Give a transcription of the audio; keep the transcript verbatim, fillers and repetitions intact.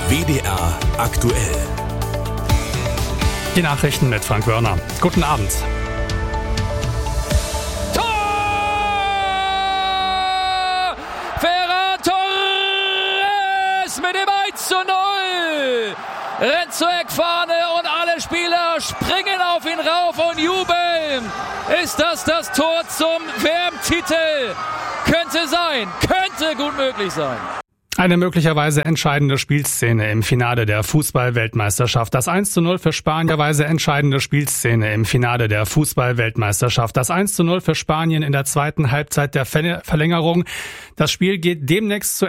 W D R aktuell. Die Nachrichten mit Frank Wörner. Guten Abend. Tor! Ferran Torres mit dem eins zu null. Rennt zur Eckfahne und alle Spieler springen auf ihn rauf und jubeln. Ist das das Tor zum W M-Titel? Könnte sein, könnte gut möglich sein. Eine möglicherweise entscheidende Spielszene im Finale der Fußball-Weltmeisterschaft. Das eins zu null für Spanien. Weise entscheidende Spielszene im Finale der Fußball-Weltmeisterschaft. Das eins zu null für Spanien in der zweiten Halbzeit der Verlängerung. Das Spiel geht demnächst zu